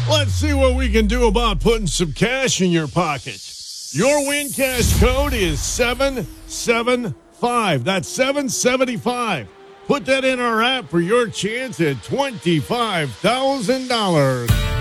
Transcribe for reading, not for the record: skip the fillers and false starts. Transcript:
Let's see what we can do about putting some cash in your pocket. Your win cash code is 775. That's 775. Put that in our app for your chance at $25,000.